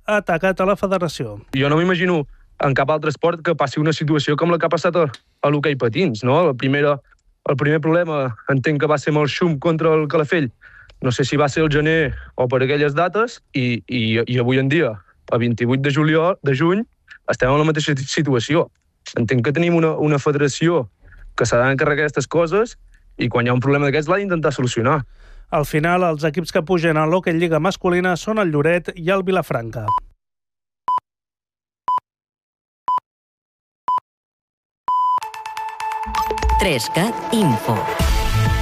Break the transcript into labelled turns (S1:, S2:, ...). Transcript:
S1: ha atacat a la federació.
S2: Jo no m'imagino en cap altre esport que passi una situació com la que ha passat a l'hoquei patins, no? El primer problema entenc que va ser amb el Xum contra el Calafell. No sé si va ser el gener o per aquelles dates i avui en dia, a 28 de juny, estem en la mateixa situació. Entenc que tenim una federació que s'ha d'encarregar d'aquestes coses i quan hi ha un problema d'aquests l'ha d'intentar solucionar.
S1: Al final, els equips que pugen a l'hoquei lliga masculina són el Lloret i el Vilafranca.
S3: Trescat Info.